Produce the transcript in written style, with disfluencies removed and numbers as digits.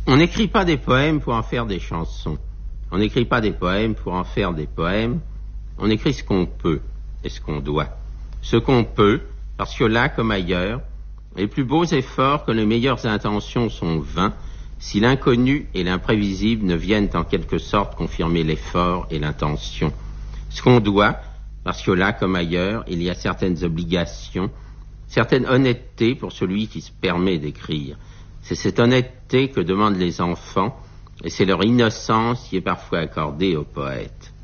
On n'écrit pas des poèmes pour en faire des chansons. On n'écrit pas des poèmes pour en faire des poèmes. On écrit ce qu'on peut et ce qu'on doit. Ce qu'on peut, parce que là, comme ailleurs, les plus beaux efforts que les meilleures intentions sont vains si l'inconnu et l'imprévisible ne viennent en quelque sorte confirmer l'effort et l'intention. Ce qu'on doit, parce que là, comme ailleurs, il y a certaines obligations, certaine honnêteté pour celui qui se permet d'écrire. C'est cette honnêteté que demandent les enfants, et c'est leur innocence qui est parfois accordée aux poètes.